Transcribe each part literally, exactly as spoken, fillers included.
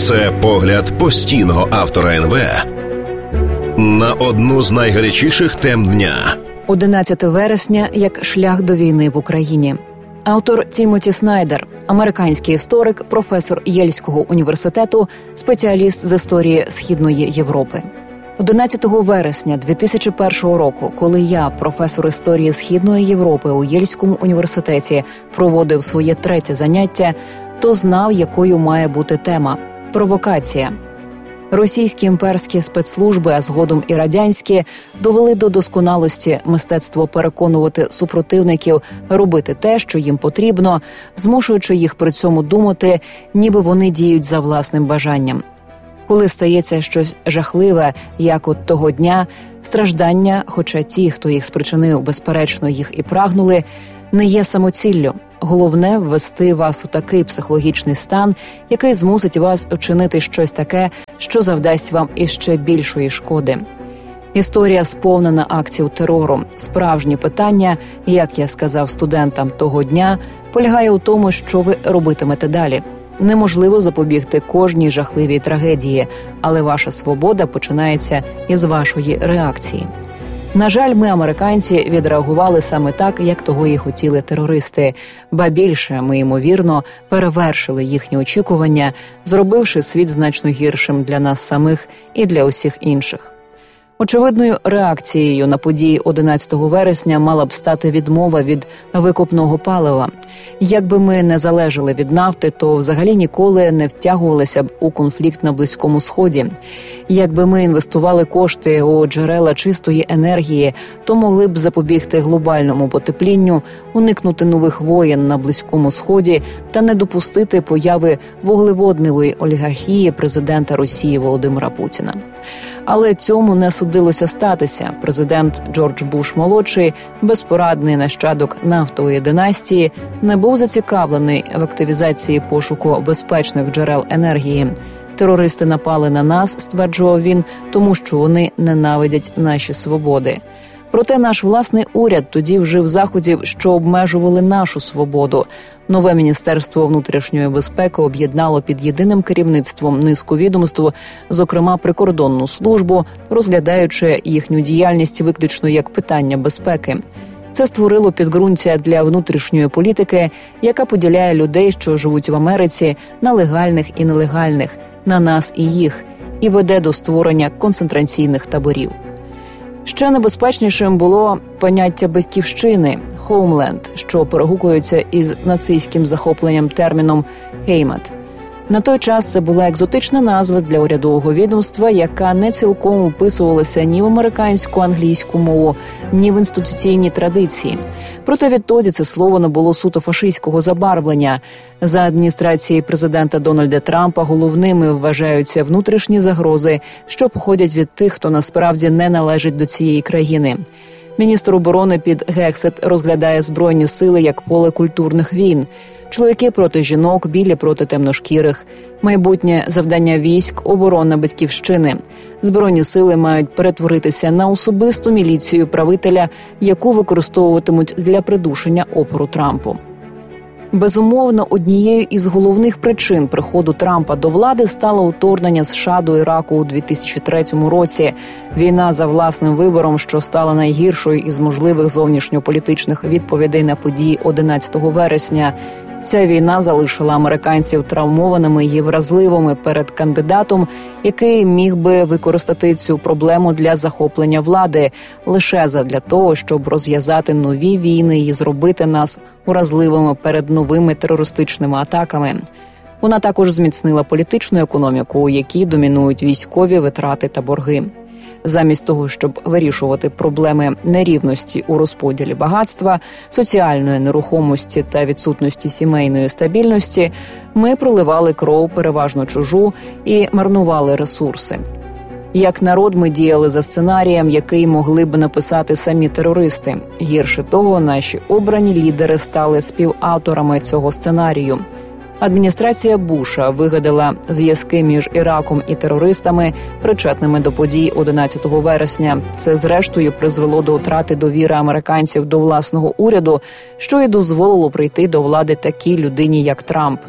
Це погляд постійного автора ен ве на одну з найгарячіших тем дня. одинадцяте вересня як шлях до війни в Україні. Автор Тімоті Снайдер, американський історик, професор Єльського університету, спеціаліст з історії Східної Європи. одинадцятого вересня дві тисячі першого року, коли я, професор історії Східної Європи у Єльському університеті, проводив своє третє заняття, то знав, якою має бути тема – провокація. Російські імперські спецслужби, а згодом і радянські, довели до досконалості мистецтво переконувати супротивників робити те, що їм потрібно, змушуючи їх при цьому думати, ніби вони діють за власним бажанням. Коли стається щось жахливе, як от того дня, страждання, хоча ті, хто їх спричинив, безперечно, їх і прагнули, не є самоціллю. Головне – ввести вас у такий психологічний стан, який змусить вас вчинити щось таке, що завдасть вам іще більшої шкоди. Історія сповнена актів терору. Справжнє питання, як я сказав студентам того дня, полягає у тому, що ви робитимете далі. Неможливо запобігти кожній жахливій трагедії, але ваша свобода починається із вашої реакції. На жаль, ми, американці, відреагували саме так, як того і хотіли терористи. Ба більше, ми, ймовірно, перевершили їхні очікування, зробивши світ значно гіршим для нас самих і для усіх інших. Очевидною реакцією на події одинадцятого вересня мала б стати відмова від викопного палива. Якби ми не залежали від нафти, то взагалі ніколи не втягувалися б у конфлікт на Близькому Сході. Якби ми інвестували кошти у джерела чистої енергії, то могли б запобігти глобальному потеплінню, уникнути нових воєн на Близькому Сході та не допустити появи вуглеводневої олігархії президента Росії Володимира Путіна. Але цьому не судилося статися. Президент Джордж Буш-молодший, безпорадний нащадок нафтової династії, не був зацікавлений в активізації пошуку безпечних джерел енергії. Терористи напали на нас, стверджував він, тому що вони ненавидять наші свободи. Проте наш власний уряд тоді вжив заходів, що обмежували нашу свободу. Нове Міністерство внутрішньої безпеки об'єднало під єдиним керівництвом низку відомств, зокрема прикордонну службу, розглядаючи їхню діяльність виключно як питання безпеки. Це створило підґрунтя для внутрішньої політики, яка поділяє людей, що живуть в Америці, на легальних і нелегальних, на нас і їх, і веде до створення концентраційних таборів. Ще небезпечнішим було поняття батьківщини – «хоумленд», що перегукується із нацистським захопленням терміном «хеймат». На той час це була екзотична назва для урядового відомства, яка не цілком вписувалася ні в американську англійську мову, ні в інституційні традиції. Проте відтоді це слово набуло суто фашистського забарвлення. За адміністрації президента Дональда Трампа головними вважаються внутрішні загрози, що походять від тих, хто насправді не належить до цієї країни. Міністр оборони Піт Гексет розглядає Збройні сили як поле культурних війн. Чоловіки проти жінок, білі проти темношкірих. Майбутнє завдання військ – оборона батьківщини. Збройні сили мають перетворитися на особисту міліцію правителя, яку використовуватимуть для придушення опору Трампу. Безумовно, однією із головних причин приходу Трампа до влади стало вторгнення США до Іраку у дві тисячі третьому році. Війна за власним вибором, що стала найгіршою із можливих зовнішньополітичних відповідей на події одинадцятого вересня. Ця війна залишила американців травмованими і вразливими перед кандидатом, який міг би використати цю проблему для захоплення влади лише задля того, щоб розв'язати нові війни і зробити нас уразливими перед новими терористичними атаками. Вона також зміцнила політичну економіку, у якій домінують військові витрати та борги. Замість того, щоб вирішувати проблеми нерівності у розподілі багатства, соціальної нерухомості та відсутності сімейної стабільності, ми проливали кров переважно чужу і марнували ресурси. Як народ ми діяли за сценарієм, який могли б написати самі терористи. Гірше того, наші обрані лідери стали співавторами цього сценарію. Адміністрація Буша вигадала зв'язки між Іраком і терористами, причетними до подій одинадцятого вересня. Це, зрештою, призвело до втрати довіри американців до власного уряду, що й дозволило прийти до влади такій людині, як Трамп.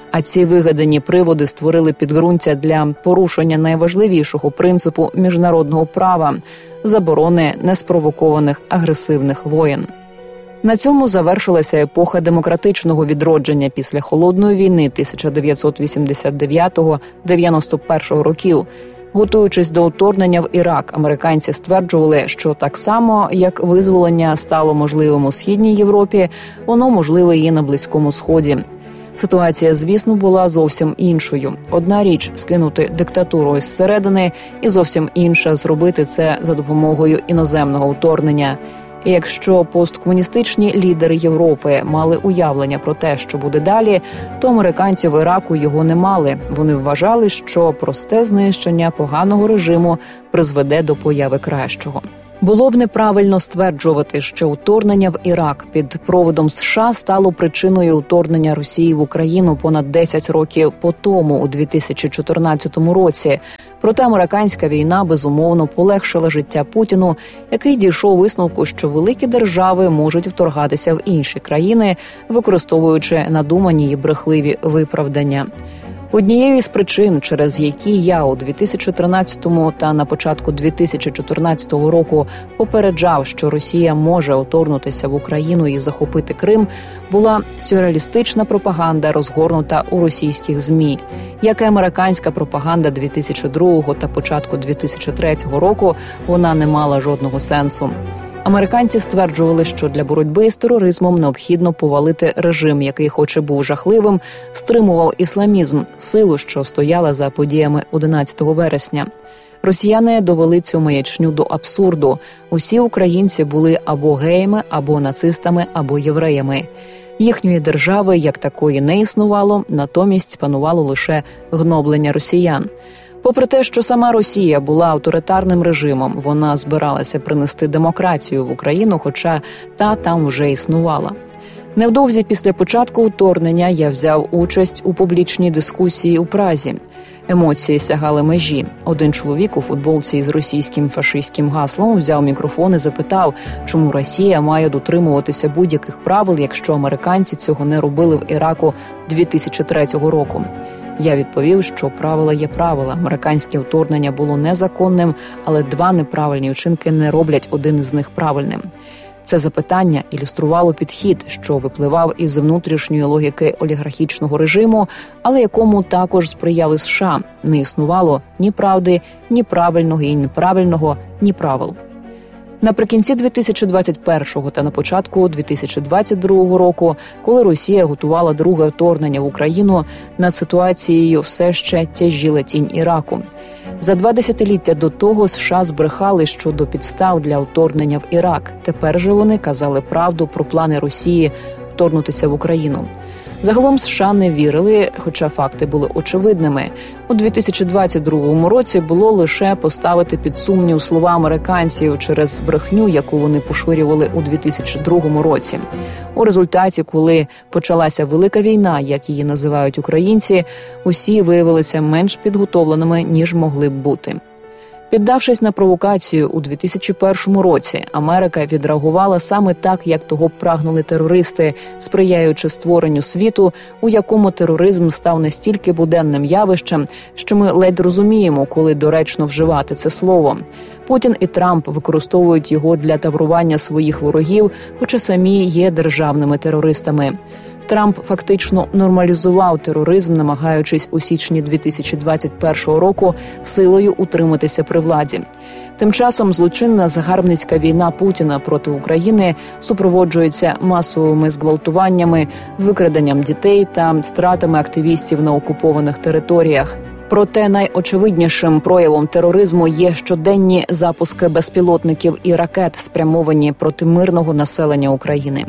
А ці вигадані приводи створили підґрунтя для порушення найважливішого принципу міжнародного права – заборони неспровокованих агресивних воєн. На цьому завершилася епоха демократичного відродження після Холодної війни тисяча дев'ятсот вісімдесят дев'ятого - дев'яносто першого років. Готуючись до вторгнення в Ірак, американці стверджували, що так само, як визволення стало можливим у Східній Європі, воно можливе і на Близькому Сході. Ситуація, звісно, була зовсім іншою. Одна річ – скинути диктатуру із середини, і зовсім інша – зробити це за допомогою іноземного вторгнення. І якщо посткомуністичні лідери Європи мали уявлення про те, що буде далі, то американці в Іраку його не мали. Вони вважали, що просте знищення поганого режиму призведе до появи кращого. Було б неправильно стверджувати, що вторгнення в Ірак під проводом США стало причиною вторгнення Росії в Україну понад десять років по тому, у дві тисячі чотирнадцятому році. Проте американська війна, безумовно, полегшила життя Путіну, який дійшов висновку, що великі держави можуть вторгатися в інші країни, використовуючи надумані й брехливі виправдання. Однією із причин, через які я у дві тисячі тринадцятому та на початку дві тисячі чотирнадцятого року попереджав, що Росія може вторгнутися в Україну і захопити Крим, була сюрреалістична пропаганда, розгорнута у російських ЗМІ. Як і американська пропаганда дві тисячі другого та початку дві тисячі третього року, вона не мала жодного сенсу. Американці стверджували, що для боротьби з тероризмом необхідно повалити режим, який, хоч і був жахливим, стримував ісламізм, силу, що стояла за подіями одинадцятого вересня. Росіяни довели цю маячню до абсурду. Усі українці були або геями, або нацистами, або євреями. Їхньої держави як такої не існувало, натомість панувало лише гноблення росіян. Попри те, що сама Росія була авторитарним режимом, вона збиралася принести демократію в Україну, хоча та там вже існувала. Невдовзі після початку вторгнення я взяв участь у публічній дискусії у Празі. Емоції сягали межі. Один чоловік у футболці із російським фашистським гаслом взяв мікрофон і запитав, чому Росія має дотримуватися будь-яких правил, якщо американці цього не робили в Іраку дві тисячі третього року. Я відповів, що правила є правила. Американське вторгнення було незаконним, але два неправильні вчинки не роблять один із них правильним. Це запитання ілюструвало підхід, що випливав із внутрішньої логіки олігархічного режиму, але якому також сприяли США. Не існувало ні правди, ні правильного і неправильного, ні правил. Наприкінці дві тисячі двадцять першого та на початку дві тисячі двадцять другого року, коли Росія готувала друге вторгнення в Україну, над ситуацією все ще тяжіла тінь Іраку. За два десятиліття до того США збрехали щодо підстав для вторгнення в Ірак. Тепер же вони казали правду про плани Росії вторгнутися в Україну. Загалом США не вірили, хоча факти були очевидними. У дві тисячі двадцять другому році було лише поставити під сумнів слова американців через брехню, яку вони поширювали у дві тисячі другому році. У результаті, коли почалася велика війна, як її називають українці, усі виявилися менш підготовленими, ніж могли б бути. Піддавшись на провокацію у дві тисячі першому році, Америка відреагувала саме так, як того прагнули терористи, сприяючи створенню світу, у якому тероризм став настільки буденним явищем, що ми ледь розуміємо, коли доречно вживати це слово. Путін і Трамп використовують його для таврування своїх ворогів, хоча самі є державними терористами. Трамп фактично нормалізував тероризм, намагаючись у січні дві тисячі двадцять першого року силою утриматися при владі. Тим часом злочинна загарбницька війна Путіна проти України супроводжується масовими зґвалтуваннями, викраденням дітей та стратами активістів на окупованих територіях. Проте найочевиднішим проявом тероризму є щоденні запуски безпілотників і ракет, спрямовані проти мирного населення України.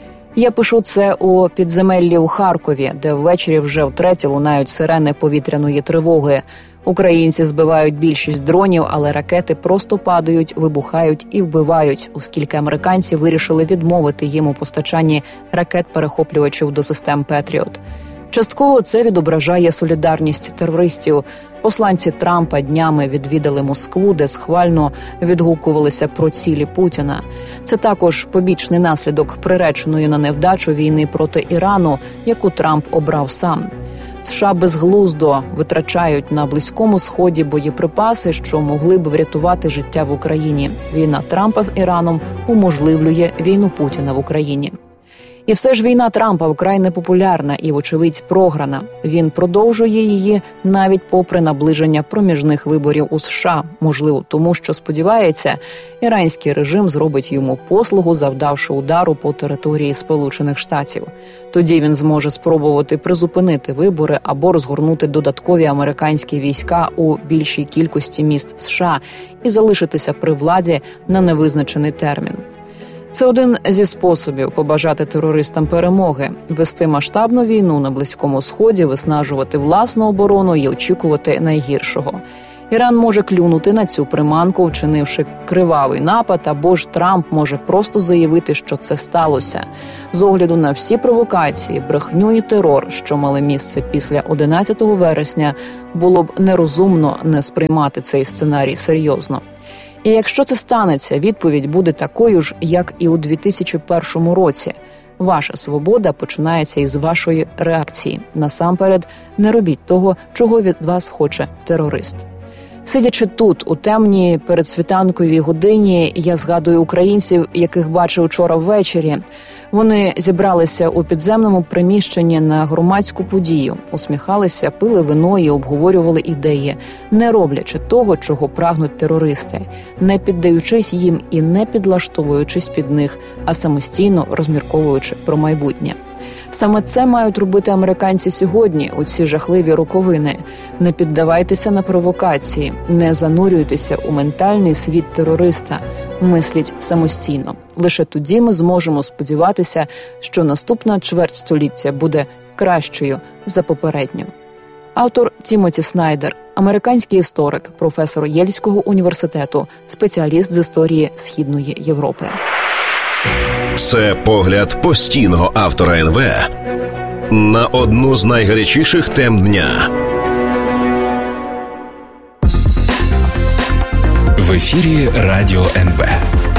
Я пишу це у підземеллі у Харкові, де ввечері вже втретє лунають сирени повітряної тривоги. Українці збивають більшість дронів, але ракети просто падають, вибухають і вбивають, оскільки американці вирішили відмовити їм у постачанні ракет-перехоплювачів до систем «Петріот». Частково це відображає солідарність терористів. Посланці Трампа днями відвідали Москву, де схвально відгукувалися про цілі Путіна. Це також побічний наслідок приреченої на невдачу війни проти Ірану, яку Трамп обрав сам. США безглуздо витрачають на Близькому Сході боєприпаси, що могли б врятувати життя в Україні. Війна Трампа з Іраном уможливлює війну Путіна в Україні. І все ж війна Трампа вкрай непопулярна і, вочевидь, програна. Він продовжує її навіть попри наближення проміжних виборів у США. Можливо, тому що сподівається, іранський режим зробить йому послугу, завдавши удару по території Сполучених Штатів. Тоді він зможе спробувати призупинити вибори або розгорнути додаткові американські війська у більшій кількості міст США і залишитися при владі на невизначений термін. Це один зі способів побажати терористам перемоги – вести масштабну війну на Близькому Сході, виснажувати власну оборону і очікувати найгіршого. Іран може клюнути на цю приманку, вчинивши кривавий напад, або ж Трамп може просто заявити, що це сталося. З огляду на всі провокації, брехню і терор, що мали місце після одинадцятого вересня, було б нерозумно не сприймати цей сценарій серйозно. І якщо це станеться, відповідь буде такою ж, як і у дві тисячі першому році. Ваша свобода починається із вашої реакції. Насамперед, не робіть того, чого від вас хоче терорист. Сидячи тут, у темній передсвітанковій годині, я згадую українців, яких бачив вчора ввечері. Вони зібралися у підземному приміщенні на громадську подію, усміхалися, пили вино і обговорювали ідеї, не роблячи того, чого прагнуть терористи, не піддаючись їм і не підлаштовуючись під них, а самостійно розмірковуючи про майбутнє. Саме це мають робити американці сьогодні, у ці жахливі роковини. Не піддавайтеся на провокації, не занурюйтеся у ментальний світ терориста, мисліть самостійно. Лише тоді ми зможемо сподіватися, що наступна чверть століття буде кращою за попередню. Автор Тімоті Снайдер, американський історик, професор Єльського університету, спеціаліст з історії Східної Європи. Це погляд постійного автора ен ве на одну з найгарячіших тем дня. В ефірі Радіо ен ве.